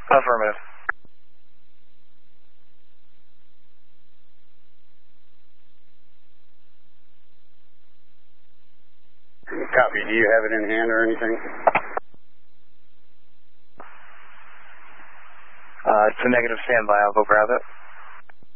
Affirmative. Copy. Do you have it in hand or anything? It's a negative standby. I'll go grab it.